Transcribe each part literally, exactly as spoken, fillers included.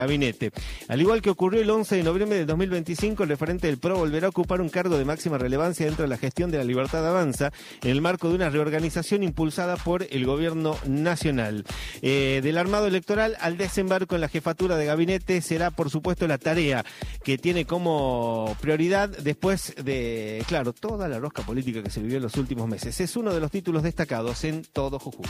gabinete. Al igual que ocurrió el once de noviembre de dos mil veinticinco, el referente del P R O volverá a ocupar un cargo de máxima relevancia dentro de la gestión de la Libertad Avanza en el marco de una reorganización impulsada por el gobierno nacional. Eh, del armado electoral al desembarco en la jefatura de gabinete será, por supuesto, la tarea que tiene como prioridad después de, claro, toda la rosca política que se vivió en los últimos meses. Es uno de los títulos destacados en todo Jujuy.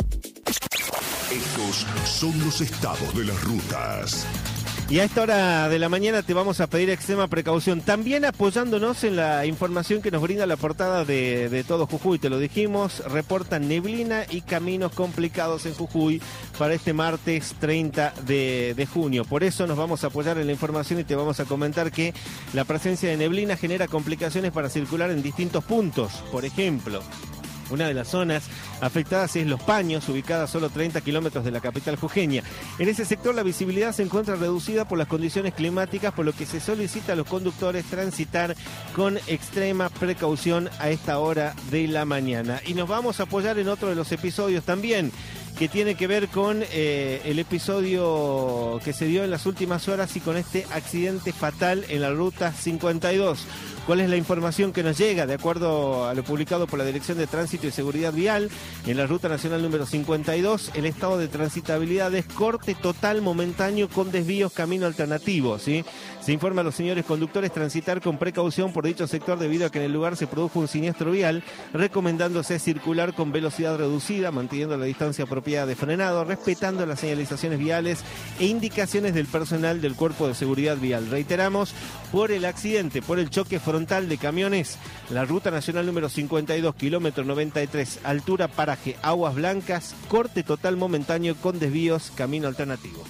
Estos son los estados de las rutas. Y a esta hora de la mañana te vamos a pedir extrema precaución, también apoyándonos en la información que nos brinda la portada de, de Todo Jujuy. Te lo dijimos, reportan neblina y caminos complicados en Jujuy para este martes treinta de junio. Por eso nos vamos a apoyar en la información y te vamos a comentar que la presencia de neblina genera complicaciones para circular en distintos puntos. Por ejemplo, una de las zonas afectadas es Los Paños, ubicada a solo treinta kilómetros de la capital jujeña. En ese sector la visibilidad se encuentra reducida por las condiciones climáticas, por lo que se solicita a los conductores transitar con extrema precaución a esta hora de la mañana. Y nos vamos a apoyar en otro de los episodios también, que tiene que ver con eh, el episodio que se dio en las últimas horas y con este accidente fatal en la ruta cincuenta y dos. ¿Cuál es la información que nos llega? De acuerdo a lo publicado por la Dirección de Tránsito y Seguridad Vial, en la Ruta Nacional número cincuenta y dos, el estado de transitabilidad es corte total momentáneo con desvíos camino alternativo, ¿sí? Se informa a los señores conductores transitar con precaución por dicho sector debido a que en el lugar se produjo un siniestro vial, recomendándose circular con velocidad reducida, manteniendo la distancia apropiada de frenado, respetando las señalizaciones viales e indicaciones del personal del Cuerpo de Seguridad Vial. Reiteramos, por el accidente, por el choque frontal de camiones, la Ruta Nacional número cincuenta y dos, kilómetro noventa y tres, altura paraje Aguas Blancas, corte total momentáneo con desvíos, camino alternativo.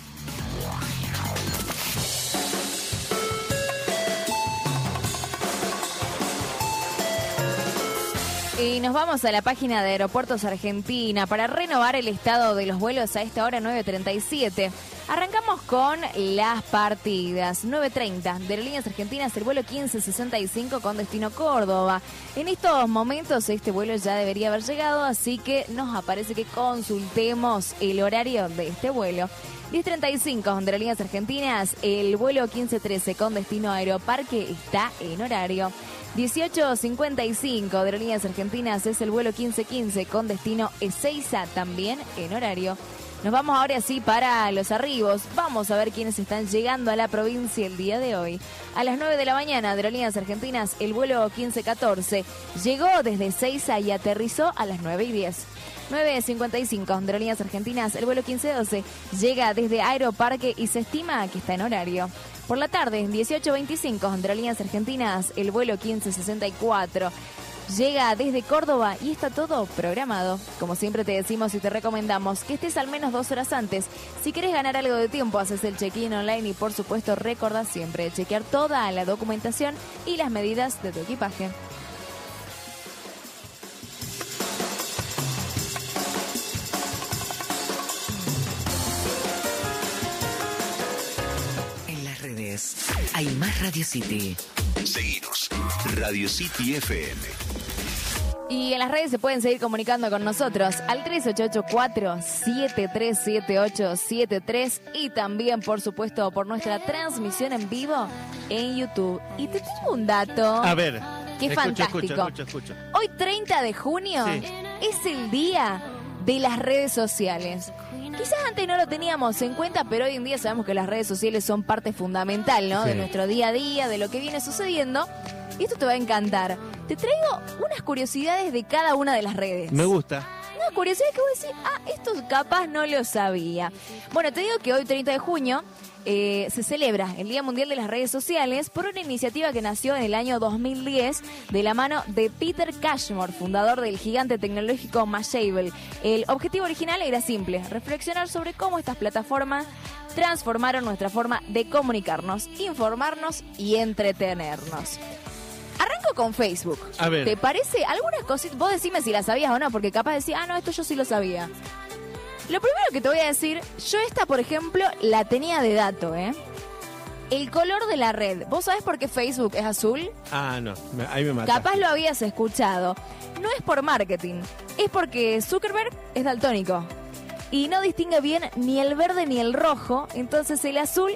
Y nos vamos a la página de Aeropuertos Argentina para renovar el estado de los vuelos a esta hora nueve treinta y siete. Arrancamos con las partidas. nueve treinta de Aerolíneas Argentinas, el vuelo quince sesenta y cinco con destino Córdoba. En estos momentos este vuelo ya debería haber llegado, así que nos aparece que consultemos el horario de este vuelo. diez treinta y cinco de Aerolíneas Argentinas, el vuelo quince trece con destino Aeroparque está en horario. dieciocho cincuenta y cinco de Aerolíneas Argentinas es el vuelo quince quince con destino Ezeiza, también en horario. Nos vamos ahora sí para los arribos. Vamos a ver quiénes están llegando a la provincia el día de hoy. A las nueve de la mañana de Aerolíneas Argentinas, el vuelo quince catorce llegó desde Ezeiza y aterrizó a las nueve y diez. nueve cincuenta y cinco de Aerolíneas Argentinas, el vuelo quince doce llega desde Aeroparque y se estima que está en horario. Por la tarde, dieciocho veinticinco de Aerolíneas Argentinas, el vuelo quince sesenta y cuatro llega desde Córdoba y está todo programado. Como siempre te decimos y te recomendamos que estés al menos dos horas antes. Si querés ganar algo de tiempo, haces el check-in online y por supuesto recordá siempre chequear toda la documentación y las medidas de tu equipaje. Hay más Radio City. Seguinos, Radio City F M. Y en las redes se pueden seguir comunicando con nosotros al tres ocho ocho cuatro siete tres siete ocho siete tres y también, por supuesto, por nuestra transmisión en vivo en YouTube. Y te tengo un dato. A ver. Que es escucha, fantástico. Escucha, escucha, escucha. Hoy, treinta de junio, sí, es el día de las redes sociales. Quizás antes no lo teníamos en cuenta, pero hoy en día sabemos que las redes sociales son parte fundamental, ¿no? Sí. De nuestro día a día, de lo que viene sucediendo. Y esto te va a encantar. Te traigo unas curiosidades de cada una de las redes. Me gusta. Una curiosidad que voy a decir, ah, esto capaz no lo sabía. Bueno, te digo que hoy, treinta de junio, eh, se celebra el Día Mundial de las Redes Sociales por una iniciativa que nació en el año dos mil diez de la mano de Peter Cashmore, fundador del gigante tecnológico Mashable. El objetivo original era simple, reflexionar sobre cómo estas plataformas transformaron nuestra forma de comunicarnos, informarnos y entretenernos. Arranco con Facebook. A ver. ¿Te parece? Algunas cositas, vos decime si las sabías o no, porque capaz decís, ah, no, esto yo sí lo sabía. Lo primero que te voy a decir, yo esta, por ejemplo, la tenía de dato, ¿eh? El color de la red. ¿Vos sabés por qué Facebook es azul? Ah, no, me, ahí me mataste. Capaz lo habías escuchado. No es por marketing, es porque Zuckerberg es daltónico y no distingue bien ni el verde ni el rojo, entonces el azul